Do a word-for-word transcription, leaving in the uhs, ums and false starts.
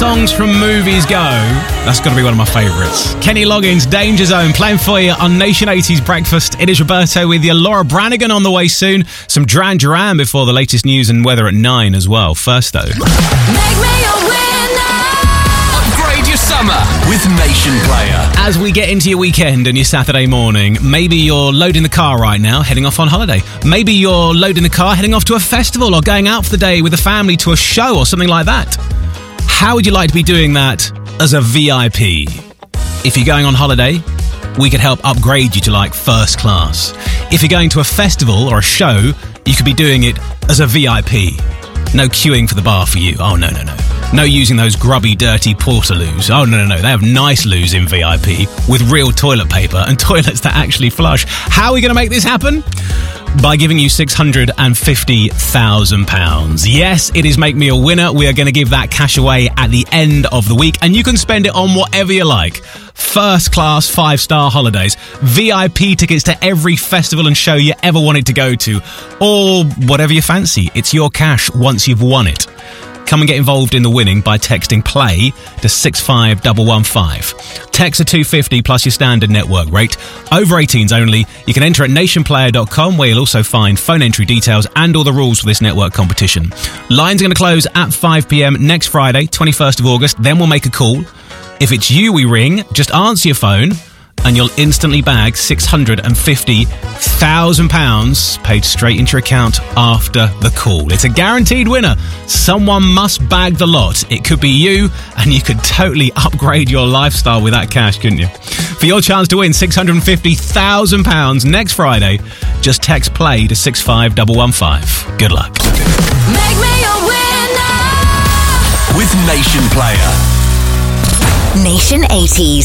songs from movies go, that's got to be one of my favourites. Kenny Loggins, Danger Zone, playing for you on Nation eighties Breakfast. It is Roberto with you. Laura Branigan on the way soon. Some Duran Duran before the latest news and weather at nine as well. First, though. Make me a winner. Upgrade your summer with Nation Player. As we get into your weekend and your Saturday morning, maybe you're loading the car right now, heading off on holiday. Maybe you're loading the car, heading off to a festival or going out for the day with the family to a show or something like that. How would you like to be doing that as a V I P? If you're going on holiday, we could help upgrade you to like first class. If you're going to a festival or a show, you could be doing it as a V I P. No queuing for the bar for you. Oh, no, no, no. No using those grubby, dirty portaloos. Oh, no, no, no. They have nice loos in V I P with real toilet paper and toilets that actually flush. How are we going to make this happen? By giving you six hundred fifty thousand pounds. Yes, it is Make Me a Winner. We are going to give that cash away at the end of the week, and you can spend it on whatever you like. First class, five-star holidays, V I P tickets to every festival and show you ever wanted to go to, or whatever you fancy. It's your cash once you've won it. Come and get involved in the winning by texting PLAY to six five one one five. Text are two pounds fifty plus your standard network rate. Over eighteens only. You can enter at nation player dot com, where you'll also find phone entry details and all the rules for this network competition. Lines are going to close at five p.m. next Friday, twenty-first of August. Then we'll make a call. If it's you we ring, just answer your phone and you'll instantly bag six hundred fifty thousand pounds paid straight into your account after the call. It's a guaranteed winner. Someone must bag the lot. It could be you, and you could totally upgrade your lifestyle with that cash, couldn't you? For your chance to win six hundred fifty thousand pounds next Friday, just text PLAY to six five one one five. Good luck. Make me a winner. With Nation Player. Nation eighties.